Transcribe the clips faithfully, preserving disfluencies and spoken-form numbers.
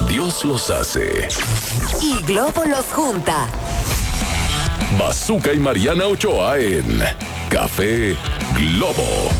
Dios los hace. Y Globo los junta. Bazooka y Mariana Ochoa en Café Globo.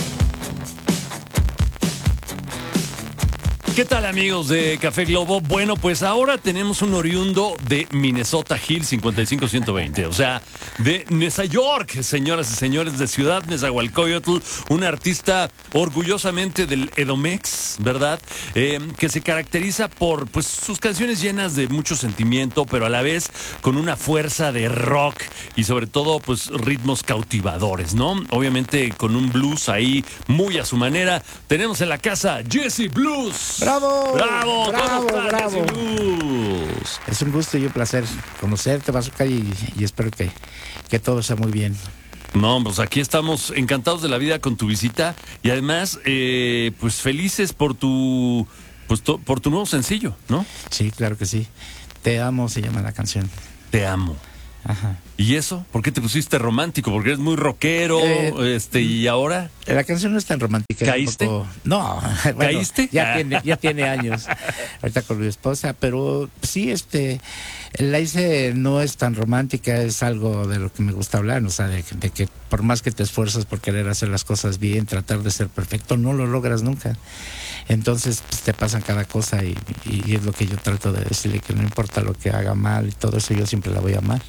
¿Qué tal, amigos de Café Globo? Bueno, pues ahora tenemos un oriundo de Minnesota Hill cincuenta y cinco ciento veinte, o sea, de Nueva York, señoras y señores, de Ciudad Nezahualcóyotl, un artista orgullosamente del Edomex, ¿verdad? Eh, que se caracteriza por pues sus canciones llenas de mucho sentimiento, pero a la vez con una fuerza de rock y sobre todo pues ritmos cautivadores, ¿no? Obviamente con un blues ahí muy a su manera. Tenemos en la casa Jesse Blues. ¡Bravo! ¡Bravo! ¡Bravo, ¿Cómo estás, bravo! Jesse Blues? Es un gusto y un placer conocerte, Bazooka, y, y espero que, que todo sea muy bien. No, pues aquí estamos encantados de la vida con tu visita y además, eh, pues felices por tu, pues to, por tu nuevo sencillo, ¿no? Sí, claro que sí. Te amo, se llama la canción. Te amo. Ajá. ¿Y eso? ¿Por qué te pusiste romántico? Porque eres muy rockero, eh, este, y ahora... La canción no es tan romántica. ¿Caíste? Poco... No. Bueno, ¿Caíste? Ya tiene, ya tiene años. Ahorita con mi esposa, pero sí, este, la hice, no es tan romántica, es algo de lo que me gusta hablar, o sea, de, de que por más que te esfuerzas por querer hacer las cosas bien, tratar de ser perfecto, no lo logras nunca. Entonces, pues, te pasan cada cosa y, y, y es lo que yo trato de decirle, que no importa lo que haga mal y todo eso, yo siempre la voy a amar.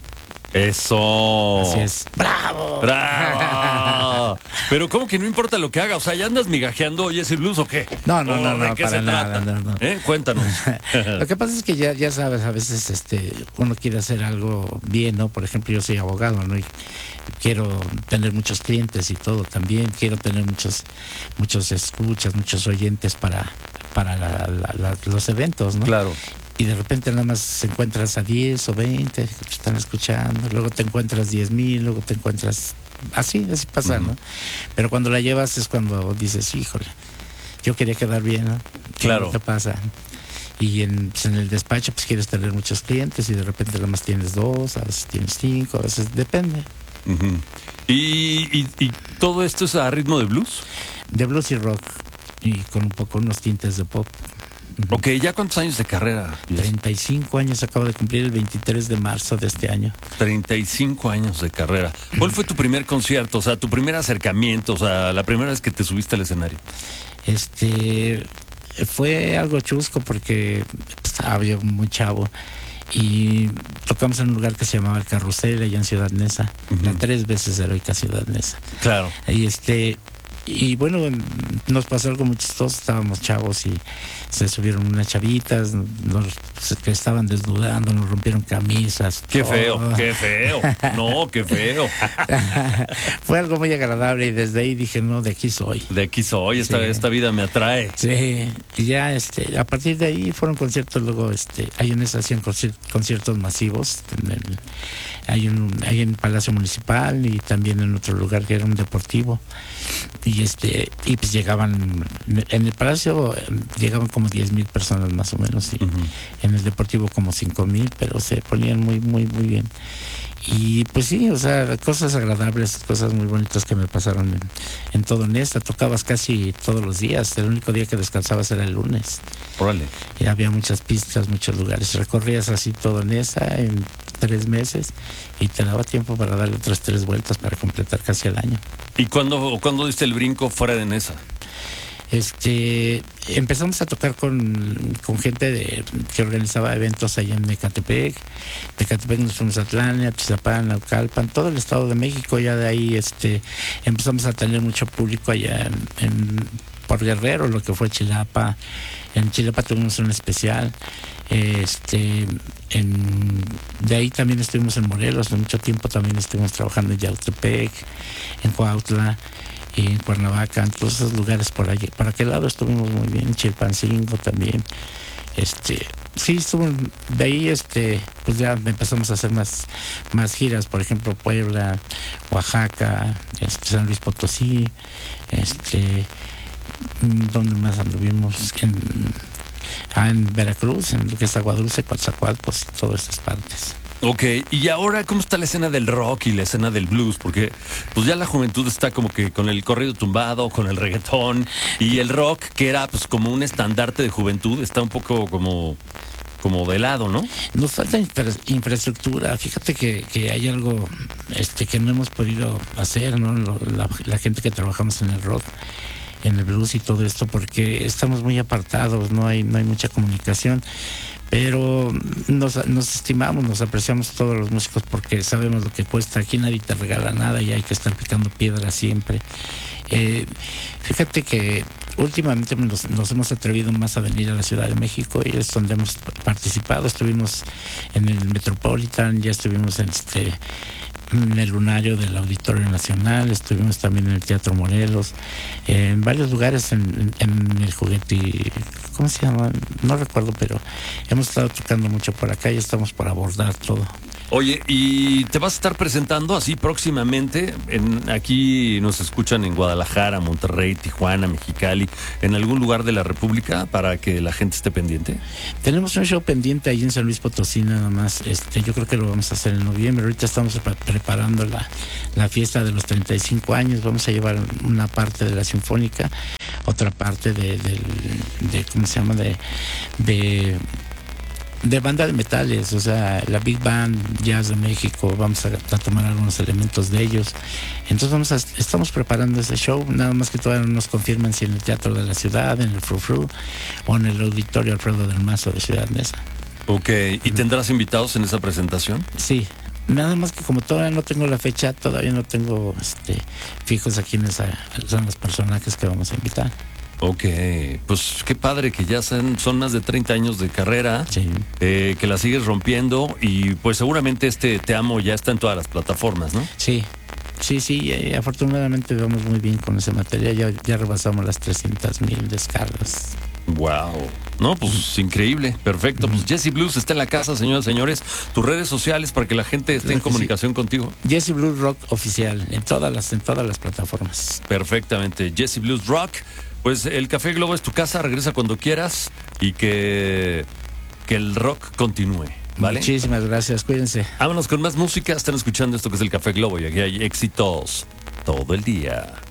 Eso. Así es. ¡Bravo! ¡Bravo! Pero ¿cómo que no importa lo que haga? O sea, ¿ya andas migajeando Jesse Blues o qué? No, no, no, ¿De no, qué para se nada, trata? no, no. ¿Eh? Cuéntanos. Lo que pasa es que ya, ya sabes, a veces este, uno quiere hacer algo bien, ¿no? Por ejemplo, yo soy abogado, ¿no? Y quiero tener muchos clientes y todo también. Quiero tener muchos, muchos escuchas, muchos oyentes para, para la, la, la, los eventos, ¿no? Claro. Y de repente nada más encuentras a diez o veinte que te están escuchando, luego te encuentras diez mil, luego te encuentras... Así, así pasa, uh-huh. ¿no? Pero cuando la llevas es cuando dices, híjole, yo quería quedar bien, ¿no? Claro. ¿Qué pasa? Y en, pues en el despacho pues quieres tener muchos clientes y de repente nada más tienes dos, a veces tienes cinco, a veces depende. Uh-huh. ¿Y, y, ¿Y todo esto es a ritmo de blues? De blues y rock, y con un poco unos tintes de pop. Ok, ¿ya cuántos años de carrera? treinta y cinco años, acabo de cumplir el veintitrés de marzo de este año. treinta y cinco años de carrera. ¿Cuál fue tu primer concierto? O sea, tu primer acercamiento, o sea, la primera vez que te subiste al escenario. Este, fue algo chusco porque estaba yo muy chavo y tocamos en un lugar que se llamaba El Carrusel, allá en Ciudad Neza, uh-huh. La tres veces heroica Ciudad Neza. Claro. Y este... Y bueno, nos pasó algo muy chistoso, estábamos chavos y se subieron unas chavitas, nos que estaban desnudando, nos rompieron camisas. Qué todo. feo, qué feo, no, qué feo. Fue algo muy agradable y desde ahí dije, no, de aquí soy. De aquí soy, esta, sí. esta vida me atrae. Sí, y ya este, a partir de ahí fueron conciertos, luego este, hay en esa hacían conciertos masivos, en el, hay, un, hay en Palacio Municipal y también en otro lugar que era un deportivo. Y este y pues llegaban en el Palacio llegaban como diez mil personas más o menos y uh-huh. en el Deportivo como cinco mil, pero se ponían muy muy muy bien. Y pues sí, o sea, cosas agradables, cosas muy bonitas que me pasaron en, en todo Neza. Tocabas casi todos los días, el único día que descansabas era el lunes. Órale. Y había muchas pistas, muchos lugares. Recorrías así todo Neza en tres meses y te daba tiempo para darle otras tres vueltas para completar casi el año. ¿Y cuándo, cuándo diste el brinco fuera de Neza? Este, empezamos a tocar con, con gente de, que organizaba eventos allá en Ecatepec. De Ecatepec nos fuimos a Atlán, a Tizapán, a Naucalpan, todo el Estado de México. Ya de ahí este, empezamos a tener mucho público allá en, en por Guerrero, lo que fue Chilapa. En Chilapa tuvimos un especial. Este, en, de ahí también estuvimos en Morelos, de mucho tiempo también estuvimos trabajando en Yautepec, en Cuautla, y en Cuernavaca, en todos esos lugares por allí. Por aquel lado estuvimos muy bien, en Chilpancingo también. Este, sí, estuvo, de ahí este, pues ya empezamos a hacer más, más giras, por ejemplo, Puebla, Oaxaca, este, San Luis Potosí, este, ¿dónde más anduvimos? En, ah, en Veracruz, en lo que es Agua Dulce, Coatzacoalcos y todas esas partes. Ok, y ahora, ¿cómo está la escena del rock y la escena del blues? Porque pues ya la juventud está como que con el corrido tumbado, con el reggaetón, y el rock, que era pues como un estandarte de juventud, está un poco como, como de lado, ¿no? Nos falta infra- infraestructura. Fíjate que, que hay algo este, que no hemos podido hacer, ¿no? Lo- la, la gente que trabajamos en el rock, en el blues y todo esto, porque estamos muy apartados, no hay, no hay mucha comunicación. Pero nos, nos estimamos, nos apreciamos todos los músicos porque sabemos lo que cuesta. Aquí nadie te regala nada y hay que estar picando piedra siempre. Eh, fíjate que últimamente nos, nos hemos atrevido más a venir a la Ciudad de México y es donde hemos participado. Estuvimos en el Metropolitan, ya estuvimos en este en el Lunario del Auditorio Nacional, estuvimos también en el Teatro Morelos, eh, en varios lugares, en, en, en el Juguete, ¿cómo se llama? No recuerdo, pero hemos estado tocando mucho por acá y estamos por abordar todo. Oye, ¿y te vas a estar presentando así próximamente? En, aquí nos escuchan en Guadalajara, Monterrey, Tijuana, Mexicali, en algún lugar de la República para que la gente esté pendiente. Tenemos un show pendiente ahí en San Luis Potosí nada más. Este, yo creo que lo vamos a hacer en noviembre. Ahorita estamos pre- preparando la, la fiesta de los treinta y cinco años. Vamos a llevar una parte de la Sinfónica, otra parte de, de, de ¿cómo se llama? De... de de banda de metales, o sea, la Big Band Jazz de México, vamos a, a tomar algunos elementos de ellos. Entonces vamos a, estamos preparando ese show, nada más que todavía no nos confirman si en el Teatro de la Ciudad, en el Fru Fru o en el Auditorio Alfredo del Mazo de Ciudad Neza. Ok, ¿y tendrás invitados en esa presentación? Sí, nada más que como todavía no tengo la fecha, todavía no tengo este fijos a quiénes son los personajes que vamos a invitar. Ok, pues qué padre que ya son, son más de treinta años de carrera, Sí. eh, que la sigues rompiendo y pues seguramente este Te Amo ya está en todas las plataformas, ¿no? Sí, sí, sí, eh, afortunadamente vamos muy bien con ese material, ya, ya rebasamos las trescientas mil descargas. Wow. No, pues increíble, perfecto. Pues Jesse Blues está en la casa, señoras y señores. Tus redes sociales para que la gente esté en Claro que comunicación contigo. Jesse Blues Rock oficial en todas las en todas las plataformas. Perfectamente. Jesse Blues Rock. Pues el Café Globo es tu casa, regresa cuando quieras y que, que el rock continúe, ¿vale? Muchísimas gracias, cuídense. Vámonos con más música. Están escuchando esto que es el Café Globo y aquí hay éxitos todo el día.